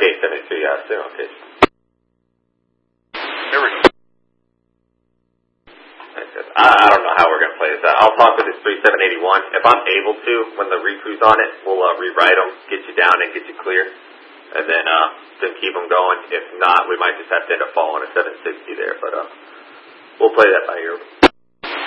Okay, 72, yeah, still on pitch. There we go. I don't know how we're going to play this out. I'll talk with this 3781. If I'm able to, when the recru's on it, we'll rewrite them, get you down and get you clear, and then keep them going. If not, we might just have to end up following a 760 there, but we'll play that by ear.